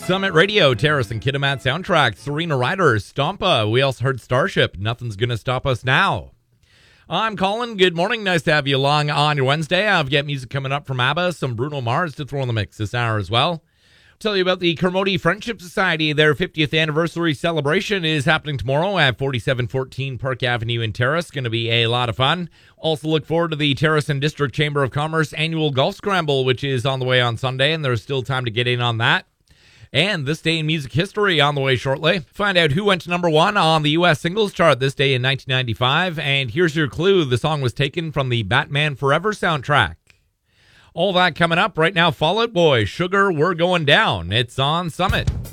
Summit Radio, Terrace and Kitimat soundtrack, Serena Ryder, Stompa. We also heard Starship, Nothing's Gonna Stop Us Now. I'm Colin. Good morning. Nice to have you along on your Wednesday. I've got music coming up from ABBA, some Bruno Mars to throw in the mix this hour as well. Tell you about the Kermode Friendship Society. Their 50th anniversary celebration is happening tomorrow at 4714 Park Avenue in Terrace. Going to be a lot of fun. Also look forward to the Terrace and District Chamber of Commerce annual golf scramble, which is on the way on Sunday, and there's still time to get in on that. And This Day in Music History on the way shortly. Find out who went to number one on the U.S. singles chart this day in 1995. And here's your clue. The song was taken from the Batman Forever soundtrack. All that coming up right now. Fall Out Boy, Sugar, We're Going Down. It's on Summit.